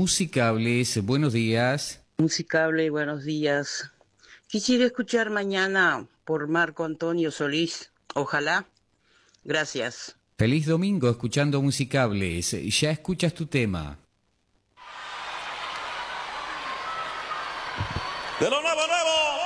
Musicables. Buenos días. Musicable, buenos días. Quisiera escuchar mañana por Marco Antonio Solís. Ojalá. Gracias. Feliz domingo escuchando Musicables. Ya escuchas tu tema. De lo nuevo, nuevo.